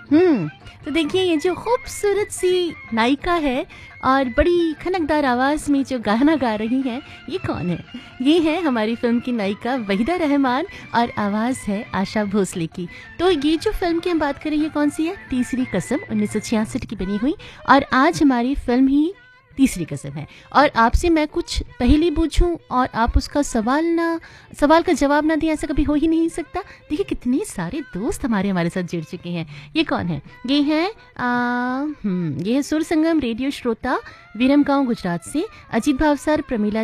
हुँ, तो देखिए ये जो खूबसूरत सी नायिका है और बड़ी खनकदार आवाज़ में जो गाना गा रही हैं, ये कौन है? ये है हमारी फ़िल्म की नायिका वहीदा रहमान और आवाज़ है आशा भोसले की। तो ये जो फ़िल्म की हम बात करें ये कौन-सी है? तीसरी कसम 1966 की बनी हुई और आज हमारी फ़िल्म ही तीसरी कसम है। और आपसे मैं कुछ पहेली पूछूँ और आप उसका सवाल का जवाब ना दें, ऐसा कभी हो ही नहीं सकता। देखिए कितने सारे दोस्त हमारे साथ जुड़ चुके हैं। ये कौन है? ये है ये है सुर संगम रेडियो श्रोता विरमगांव गुजरात से अजीत भावसर, प्रमीला